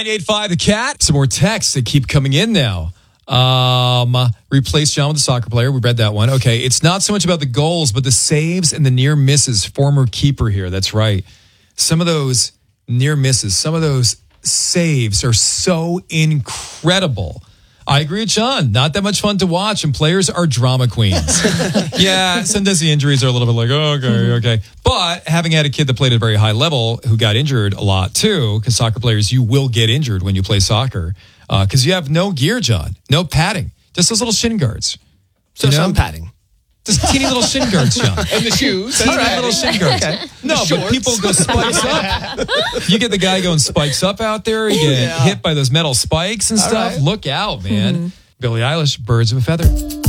98.5 The Cat. Some more texts that keep coming in now. Replace John with a soccer player. We read that one. Okay, it's not so much about the goals, but the saves and the near misses. Former keeper here. That's right. Some of those near misses, some of those saves are so incredible. I agree with John. Not that much fun to watch, and players are drama queens. Yeah, sometimes the injuries are a little bit like, oh, okay. But having had a kid that played at a very high level who got injured a lot too, because soccer players, you will get injured when you play soccer, because you have no gear, John, no padding, just those little shin guards. So some padding. Just teeny little shin guards, John. And the shoes. Teeny little shin guards. Okay. No, but people go spikes up. You get the guy going spikes up out there. You get hit by those metal spikes and stuff. Right. Look out, man. Billie Eilish, Birds of a Feather.